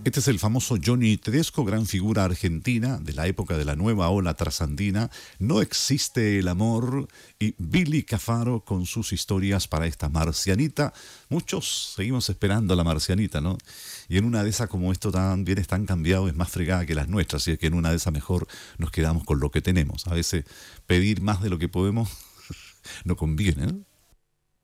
Este es el famoso Johnny Tedesco, gran figura argentina de la época de la nueva ola trasandina. No existe el amor. Y Billy Cafaro con sus historias para esta marcianita. Muchos seguimos esperando a la marcianita, ¿no? Y en una de esas, como esto también es tan cambiado, es más fregada que las nuestras. Así es que en una de esas mejor nos quedamos con lo que tenemos. A veces pedir más de lo que podemos no conviene, ¿no?